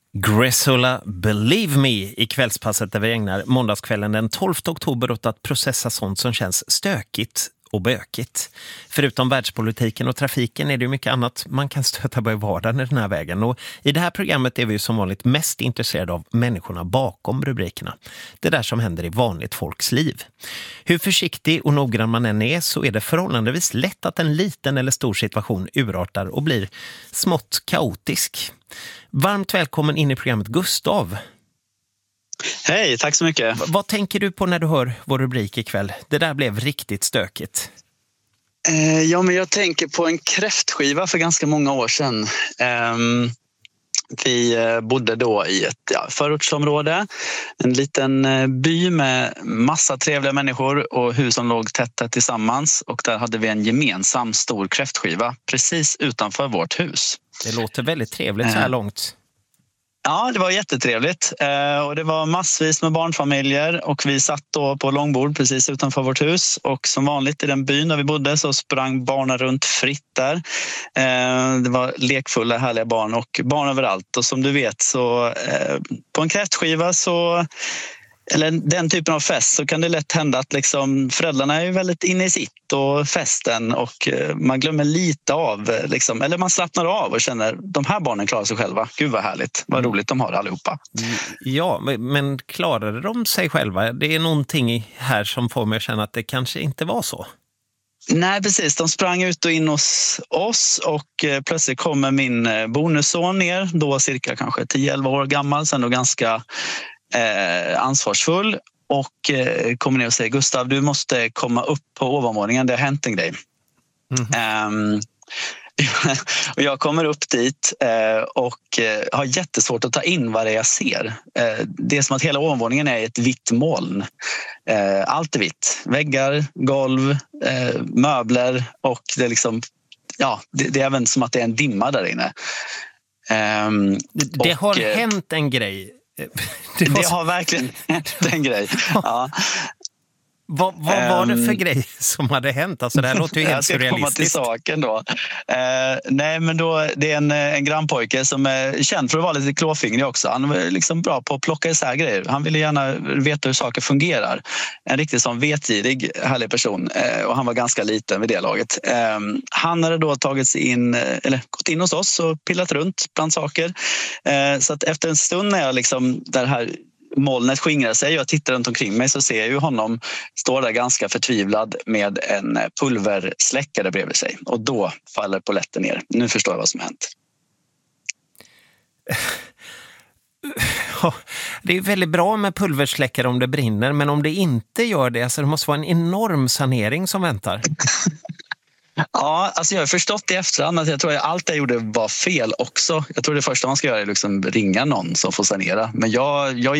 Gresula, Believe Me i kvällspasset där vi ägnar måndagskvällen den 12 oktober åt att processa sånt som känns stökigt och bökigt. Förutom världspolitiken och trafiken är det ju mycket annat man kan stöta på i vardagen i den här vägen. Och i det här programmet är vi ju som vanligt mest intresserade av människorna bakom rubrikerna. Det där som händer i vanligt folks liv. Hur försiktig och noggrann man än är så är det förhållandevis lätt att en liten eller stor situation urartar och blir smått kaotisk. Varmt välkommen in i programmet Gustav. Hej, tack så mycket. Vad tänker du på när du hör vår rubrik ikväll? Det där blev riktigt stökigt. Ja, men jag tänker på en kräftskiva för ganska många år sedan. Vi bodde då i ett förortsområde, en liten by med massa trevliga människor och hus som låg tätt tillsammans. Och där hade vi en gemensam stor kräftskiva precis utanför vårt hus. Det låter väldigt trevligt så här långt. Ja, det var jättetrevligt och det var massvis med barnfamiljer och vi satt då på långbord precis utanför vårt hus och som vanligt i den byn där vi bodde så sprang barnen runt fritt där. Det var lekfulla, härliga barn och barn överallt och som du vet så på en kräftskiva så eller den typen av fest så kan det lätt hända att liksom föräldrarna är väldigt inne i sitt och festen och man glömmer lite av liksom, eller man slappnar av och känner de här barnen klarar sig själva. Gud vad härligt, vad roligt de har allihopa. Ja, men klarade de sig själva? Det är någonting här som får mig att känna att det kanske inte var så. Nej, precis. De sprang ut och in hos oss och plötsligt kommer min bonusson ner, då cirka kanske 10-11 år gammal, sen då ganska ansvarsfull och kommer ner och säger Gustav, du måste komma upp på ovanvåningen, det har hänt en grej. Och jag kommer upp dit och har jättesvårt att ta in vad det är jag ser. Det är som att hela ovanvåningen är ett vitt moln. Allt är vitt. Väggar, golv, möbler och det är liksom, ja, det är även som att det är en dimma där inne. Det har hänt en grej. Det har verkligen hänt en grej. Ja. Vad var det för grej som hade hänt? Alltså det här låter ju helt surrealistiskt. Jag ska komma till saken då. Nej, men då det är en grannpojke som är känd för att vara lite klåfingrig också. Han är liksom bra på att plocka isär grejer. Han ville gärna veta hur saker fungerar. En riktigt sån vetgirig, härlig person. Och han var ganska liten vid det laget. Han hade då tagit in, eller gått in hos oss och pillat runt bland saker. Så att efter en stund när jag liksom, där här molnet skingrar sig och jag tittar runt omkring mig så ser jag ju honom stå där ganska förtvivlad med en pulversläckare bredvid sig. Och då faller polletten ner. Nu förstår jag vad som har hänt. Det är väldigt bra med pulversläckare om det brinner, men om det inte gör det så det måste vara en enorm sanering som väntar. Ja, alltså jag har förstått i efterhand att jag tror att allt jag gjorde var fel också. Jag tror det första man ska göra är liksom ringa någon som får sanera. Men jag